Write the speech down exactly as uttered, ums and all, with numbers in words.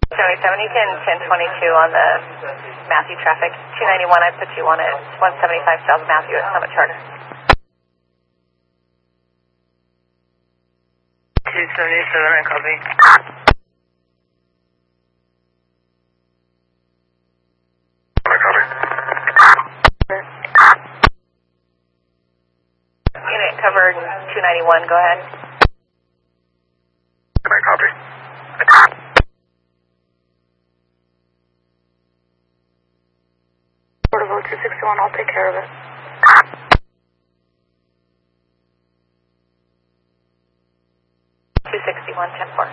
Joey seventy, ten, ten twenty-two on the Matthew traffic. two ninety-one, I put you on it. one seventy-five South Matthew at Summit Charter. two seventy-seven, I copy. I copy. Unit covered two ninety-one, go ahead. I copy. Portable two sixty-one, I'll take care of it. two sixty-one, ten four.